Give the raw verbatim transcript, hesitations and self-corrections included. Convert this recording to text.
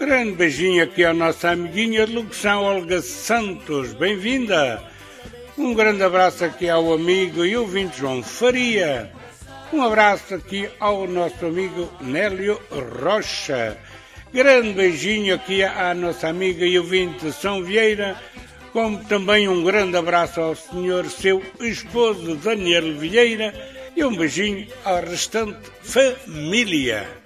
Grande beijinho aqui à nossa amiguinha de locução Olga Santos, bem-vinda. Um grande abraço aqui ao amigo e ouvinte João Faria. Um abraço aqui ao nosso amigo Nélio Rocha. Grande beijinho aqui à nossa amiga e ouvinte São Vieira, como também um grande abraço ao senhor seu esposo Daniel Vieira e um beijinho à restante família.